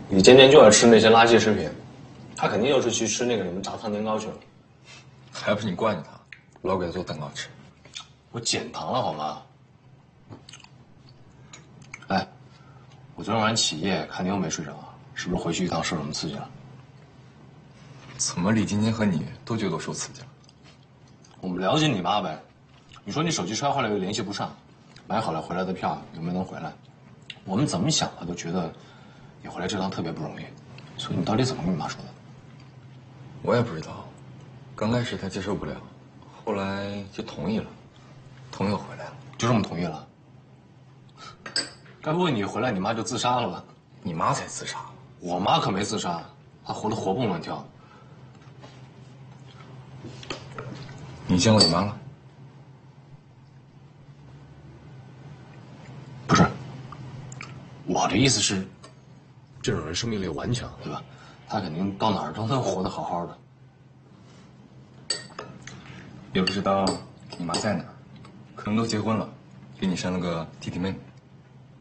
你天天就爱吃那些垃圾食品，他肯定又是去吃那个什么炸糖年糕去了。 还不是你惯着他，老给他做蛋糕吃。 我减糖了好吗？哎，我昨天晚上起夜看你又没睡着，是不是回去一趟受什么刺激了？ 怎么李晶晶和你都觉得我受刺激了？ 我们了解你妈呗。你说你手机摔坏了又联系不上，买好了回来的票有没有能回来？我们怎么想的都觉得你回来这趟特别不容易，所以你到底怎么跟你妈说的？ 我也不知道，刚开始她接受不了，后来就同意了，同意我回来了， 就这么同意了？该不会你回来你妈就自杀了吧？ 你妈才自杀， 我妈可没自杀，她活得活蹦乱跳。 你见过你妈了？ 不是，我的意思是，这种人生命力顽强，对吧？他肯定到哪儿都能活得好好的。 也不知道你妈在哪儿，可能都结婚了，给你生了个弟弟妹妹。